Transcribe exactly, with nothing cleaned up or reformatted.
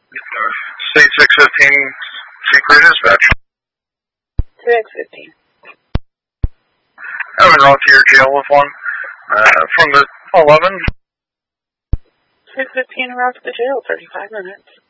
C six fifteen, secret dispatch. six fifteen. I went off to your jail with one. Uh, from the eleven. six fifteen around to the jail, thirty-five minutes.